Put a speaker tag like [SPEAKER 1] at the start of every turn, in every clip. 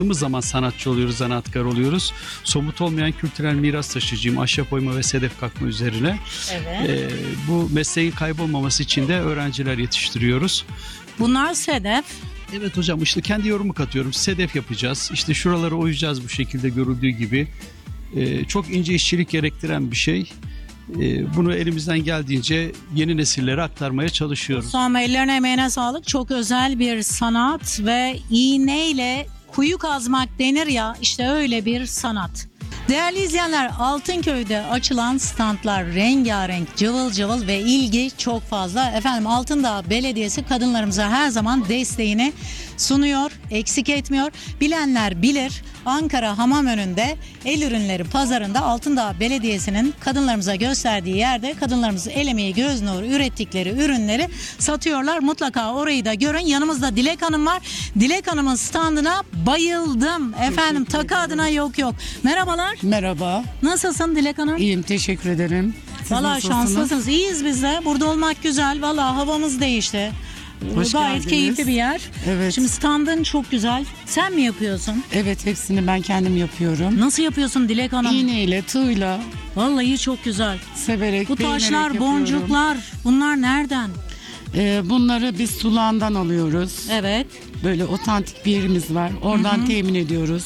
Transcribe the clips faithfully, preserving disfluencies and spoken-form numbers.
[SPEAKER 1] zaman sanatçı oluyoruz, zanaatkar oluyoruz. Somut olmayan kültürel miras taşıyıcıyım. Ahşap oyma ve sedef kakma üzerine.
[SPEAKER 2] Evet.
[SPEAKER 1] Ee, bu mesleğin kaybolmaması için de öğrenciler yetiştiriyoruz.
[SPEAKER 2] Bunlar sedef.
[SPEAKER 1] Evet hocam, işte kendi yorumu katıyorum. Sedef yapacağız. İşte şuraları oyacağız bu şekilde görüldüğü gibi. Ee, çok ince işçilik gerektiren bir şey. Ee, bunu elimizden geldiğince yeni nesillere aktarmaya çalışıyoruz.
[SPEAKER 2] Mustafa, ellerine emeğine sağlık. Çok özel bir sanat ve iğneyle kuyu kazmak denir ya, işte öyle bir sanat. Değerli izleyenler, Altınköy'de açılan standlar rengarenk, cıvıl cıvıl ve ilgi çok fazla. Efendim, Altındağ Belediyesi kadınlarımıza her zaman desteğini sunuyor, eksik etmiyor. Bilenler bilir, Ankara Hamamönü'nde el ürünleri pazarında Altındağ Belediyesi'nin kadınlarımıza gösterdiği yerde kadınlarımız el emeği göz nuru ürettikleri ürünleri satıyorlar. Mutlaka orayı da görün. Yanımızda Dilek Hanım var. Dilek Hanım'ın standına bayıldım. Efendim, takı adına yok yok. Merhabalar.
[SPEAKER 3] Merhaba.
[SPEAKER 2] Nasılsın Dilek Hanım?
[SPEAKER 3] İyiyim, teşekkür ederim. Siz
[SPEAKER 2] Valla
[SPEAKER 3] nasılsınız?
[SPEAKER 2] şanslısınız. İyiyiz biz de. Burada olmak güzel. Valla havamız değişti.
[SPEAKER 3] Hoş
[SPEAKER 2] Gayet
[SPEAKER 3] geldiniz.
[SPEAKER 2] keyifli bir yer.
[SPEAKER 3] Evet.
[SPEAKER 2] Şimdi standın çok güzel. Sen mi yapıyorsun?
[SPEAKER 3] Evet, hepsini ben kendim yapıyorum.
[SPEAKER 2] Nasıl yapıyorsun Dilek Hanım?
[SPEAKER 3] İğneyle, tığla,
[SPEAKER 2] Vallahi çok güzel.
[SPEAKER 3] severek,
[SPEAKER 2] Bu
[SPEAKER 3] beğenerek
[SPEAKER 2] taşlar,
[SPEAKER 3] yapıyorum.
[SPEAKER 2] boncuklar, bunlar nereden?
[SPEAKER 3] Ee, bunları biz Sulağan'dan alıyoruz.
[SPEAKER 2] Evet.
[SPEAKER 3] Böyle otantik bir yerimiz var. Oradan temin ediyoruz.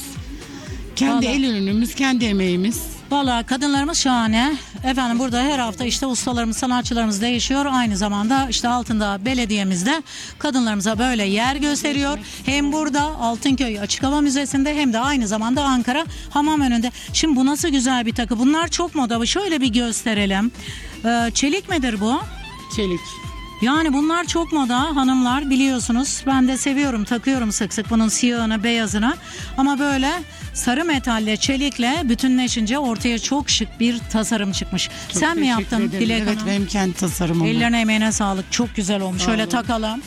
[SPEAKER 3] Kendi
[SPEAKER 2] Vallahi.
[SPEAKER 3] el ürünümüz, kendi emeğimiz.
[SPEAKER 2] Vallahi kadınlarımız şahane. Efendim, burada her hafta işte ustalarımız, sanatçılarımız değişiyor. Aynı zamanda işte Altındağ Belediye'mizde kadınlarımıza böyle yer gösteriyor. Hem burada Altınköy Açık Hava Müzesi'nde hem de aynı zamanda Ankara Hamamönü'nde. Şimdi bu nasıl güzel bir takı. Bunlar çok moda. Şöyle bir gösterelim. Ee, çelik midir bu?
[SPEAKER 3] Çelik.
[SPEAKER 2] Yani bunlar çok moda hanımlar, biliyorsunuz. Ben de seviyorum, takıyorum sık sık bunun siyahını, beyazını. Ama böyle sarı metalle, çelikle bütünleşince ortaya çok şık bir tasarım çıkmış.
[SPEAKER 3] Çok
[SPEAKER 2] Sen mi
[SPEAKER 3] teşekkür
[SPEAKER 2] yaptın
[SPEAKER 3] ederim.
[SPEAKER 2] Dilek
[SPEAKER 3] Evet,
[SPEAKER 2] Hanım?
[SPEAKER 3] benim kendi tasarımım.
[SPEAKER 2] Ellerine emeğine sağlık. Çok güzel olmuş.
[SPEAKER 3] Sağ
[SPEAKER 2] Şöyle
[SPEAKER 3] olun.
[SPEAKER 2] takalım.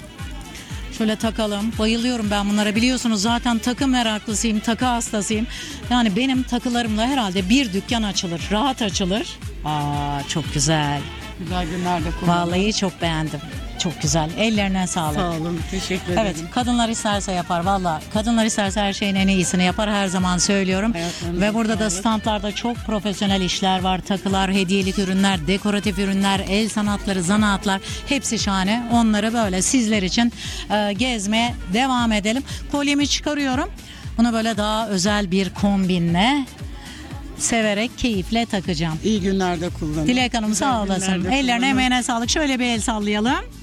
[SPEAKER 2] Şöyle takalım. Bayılıyorum ben bunlara. Biliyorsunuz zaten takı meraklısıyım, takı hastasıyım. Yani benim takılarımla herhalde bir dükkan açılır. Rahat açılır. Aa, çok güzel.
[SPEAKER 3] Güzel günlerde kullanalım.
[SPEAKER 2] Vallahi çok beğendim. Çok güzel. Ellerine sağlık.
[SPEAKER 3] Sağ olun, teşekkür ederim.
[SPEAKER 2] Evet, kadınlar isterse yapar valla. Kadınlar isterse her şeyin en iyisini yapar, her zaman söylüyorum.
[SPEAKER 3] Hayatlarınıza
[SPEAKER 2] Ve burada da
[SPEAKER 3] sağlık.
[SPEAKER 2] standlarda çok profesyonel işler var. Takılar, hediyelik ürünler, dekoratif ürünler, el sanatları, zanaatlar, hepsi şahane. Onları böyle sizler için e, gezmeye devam edelim. Kolyemi çıkarıyorum. Bunu böyle daha özel bir kombinle severek, keyifle takacağım.
[SPEAKER 3] İyi günlerde kullanın.
[SPEAKER 2] Dilek Hanım,
[SPEAKER 3] Güzel
[SPEAKER 2] sağ olasın.
[SPEAKER 3] günlerde
[SPEAKER 2] Ellerine
[SPEAKER 3] kullanın.
[SPEAKER 2] emeğine sağlık. Şöyle bir el sallayalım.